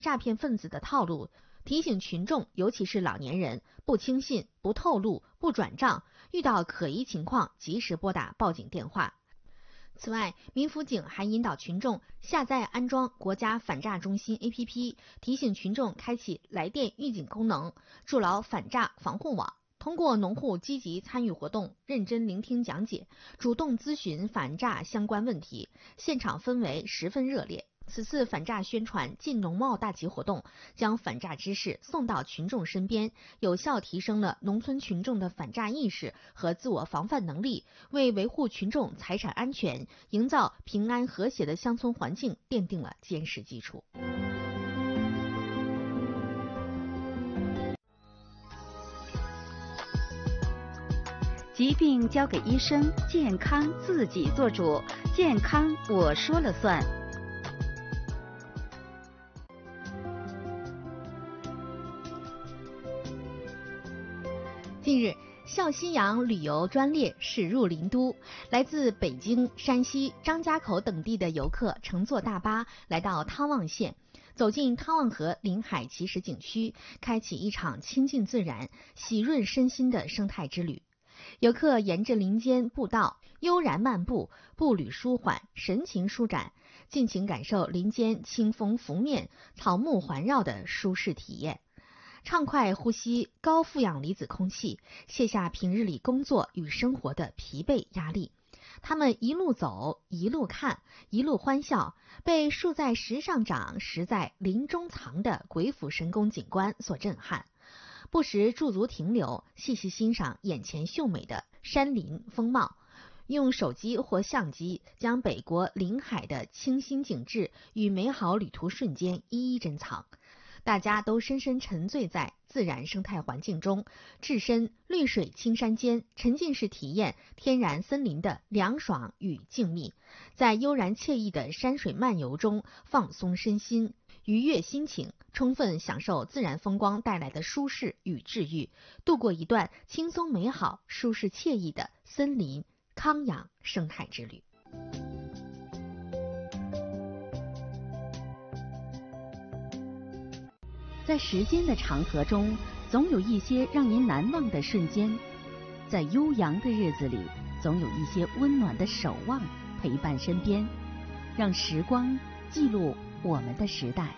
诈骗分子的套路，提醒群众，尤其是老年人，不轻信、不透露、不转账，遇到可疑情况及时拨打报警电话。此外，民辅警还引导群众下载安装国家反诈中心 APP， 提醒群众开启来电预警功能，筑牢反诈防护网。通过农户积极参与活动，认真聆听讲解，主动咨询反诈相关问题，现场氛围十分热烈。此次反诈宣传进农贸大集活动，将反诈知识送到群众身边，有效提升了农村群众的反诈意识和自我防范能力，为维护群众财产安全、营造平安和谐的乡村环境奠定了坚实基础。 疾病交给医生，健康自己做主，健康我说了算。 近日，笑西洋旅游专列驶入林都，来自北京、山西、张家口等地的游客乘坐大巴来到汤旺县，走进汤旺河临海奇石景区，开启一场亲近自然、洗润身心的生态之旅。游客沿着林间步道悠然漫步，步履舒缓，神情舒展，尽情感受林间清风拂面、草木环绕的舒适体验。畅快呼吸高负氧离子空气，卸下平日里工作与生活的疲惫压力。他们一路走，一路看，一路欢笑，被树在石上长，石在林中藏的鬼斧神工景观所震撼，不时驻足停留，细细欣赏眼前秀美的山林风貌。用手机或相机将北国临海的清新景致与美好旅途瞬间一一珍藏。大家都深深沉醉在自然生态环境中，置身绿水青山间，沉浸式体验天然森林的凉爽与静谧，在悠然惬意的山水漫游中放松身心，愉悦心情，充分享受自然风光带来的舒适与治愈，度过一段轻松美好、舒适惬意的森林康养生态之旅。 在时间的长河中，总有一些让您难忘的瞬间；在悠扬的日子里，总有一些温暖的守望陪伴身边。让时光记录我们的时代。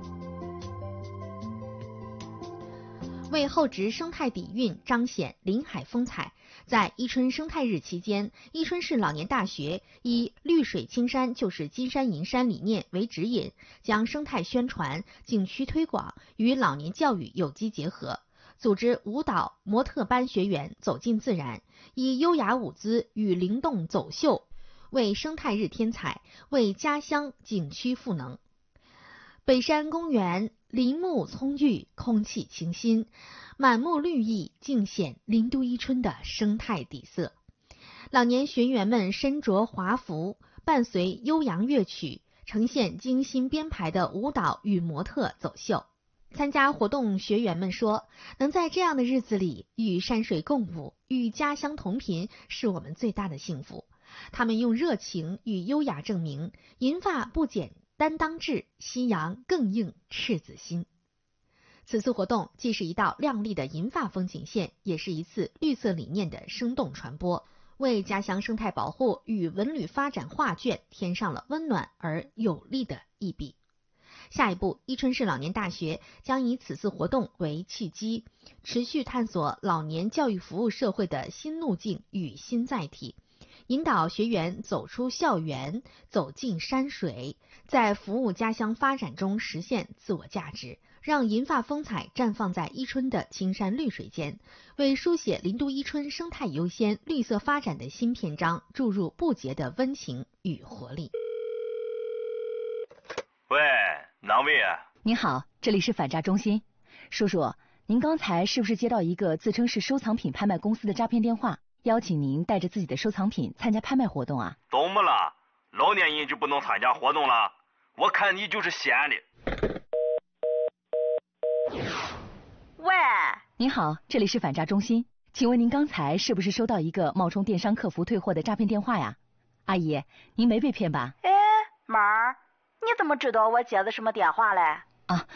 为厚植生态底蕴，彰显临海风采，在伊春生态日期间，伊春市老年大学以绿水青山就是金山银山理念为指引，将生态宣传、景区推广与老年教育有机结合，组织舞蹈模特班学员走进自然，以优雅舞姿与灵动走秀为生态日添彩，为家乡景区赋能。北山公园林木葱郁，空气清新，满目绿意，尽显林都伊春的生态底色。老年学员们身着华服，伴随悠扬乐曲，呈现精心编排的舞蹈与模特走秀。参加活动学员们说，能在这样的日子里与山水共舞，与家乡同频，是我们最大的幸福。他们用热情与优雅证明，银发不减担当志，夕阳更映赤子心。此次活动既是一道亮丽的银发风景线，也是一次绿色理念的生动传播，为家乡生态保护与文旅发展画卷添上了温暖而有力的一笔。下一步，伊春市老年大学将以此次活动为契机，持续探索老年教育服务社会的新路径与新载体，引导学员走出校园，走进山水，在服务家乡发展中实现自我价值，让银发风采绽放在伊春的青山绿水间，为书写林都伊春生态优先、绿色发展的新篇章注入不竭的温情与活力。 喂，哪位啊？ 您好，这里是反诈中心。叔叔，您刚才是不是接到一个自称是收藏品拍卖公司的诈骗电话，邀请您带着自己的收藏品参加拍卖活动啊？ 怎么了？老年人就不能参加活动了？我看你就是闲的。 喂， 您好，这里是反诈中心，请问您刚才是不是收到一个冒充电商客服退货的诈骗电话呀？阿姨，您没被骗吧？ 哎，妹儿，你怎么知道我接的什么电话嘞？ 啊，